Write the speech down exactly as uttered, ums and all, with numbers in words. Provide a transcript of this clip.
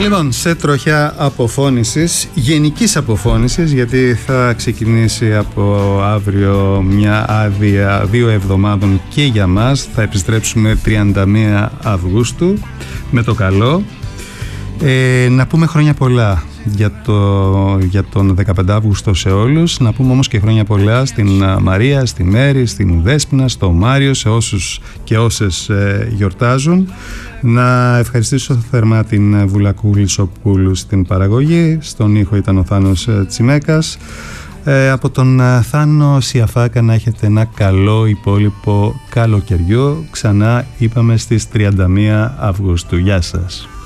Λοιπόν, σε τροχιά αποφώνησης, γενικής αποφώνησης, γιατί θα ξεκινήσει από αύριο μια άδεια δύο εβδομάδων και για μας. Θα επιστρέψουμε τριάντα μία Αυγούστου με το καλό. Ε, να πούμε χρόνια πολλά για, το, για τον δεκαπέντε Αύγουστο σε όλους. Να πούμε όμως και χρόνια πολλά στην Μαρία, στη Μέρη, στην Δέσποινα, στο Μάριο, σε όσους και όσες ε, γιορτάζουν. Να ευχαριστήσω θερμά την Βουλακού Λισοπούλου στην παραγωγή. Στον ήχο ήταν ο Θάνος Τσιμέκας. Ε, από τον Θάνο Σιαφάκα να έχετε ένα καλό υπόλοιπο καλοκαιριό. Ξανά είπαμε στις τριάντα μία Αυγούστου. Γεια σας.